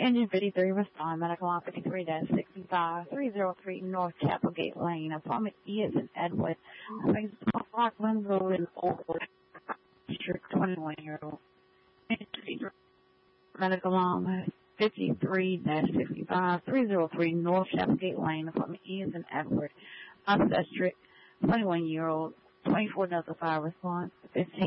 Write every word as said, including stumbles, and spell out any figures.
Engine fifty-three, respond. Medical line fifty-three sixty-five, three oh three North Chapelgate Lane. Apartment E is in Edward. I think it's Rockland Road in Old District, twenty-one-year-old. Medical line fifty-three sixty-five, three oh three North Chapelgate Lane. Apartment E is in Edward. District, twenty-one-year-old. twenty-four Delta five response. fifteen